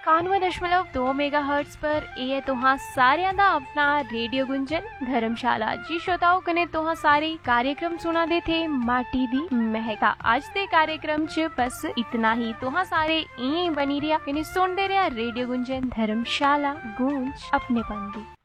91.2 megahertz पर ਇਹ ਤੁਹਾਂ ਸਾਰਿਆਂ ਦਾ अपना रेडियो गुंजन धर्मशाला। जी श्रोताओं कने तुहां सारे कार्यक्रम सुना दे थे माटी दी महका। आज दे कार्यक्रम च बस इतना ही। तुहां सारे इं बनी रिया कने सुनदे रिया रेडियो गुंजन धर्मशाला, गूंज अपने पंदी।